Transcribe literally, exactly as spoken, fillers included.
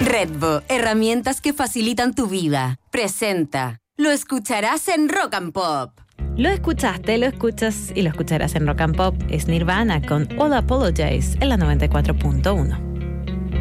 Redbo, herramientas que facilitan tu vida. Presenta. Lo escucharás en Rock and Pop. Lo escuchaste, lo escuchas y lo escucharás en Rock and Pop. Es Nirvana con All Apologize en la noventa y cuatro punto uno.